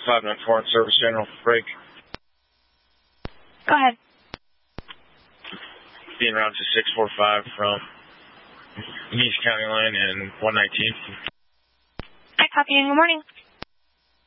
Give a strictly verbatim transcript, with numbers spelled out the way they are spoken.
five nine four on Service General. Break. Go ahead. Being route to six four five from East County Line and one nineteen. I copy you. Good morning.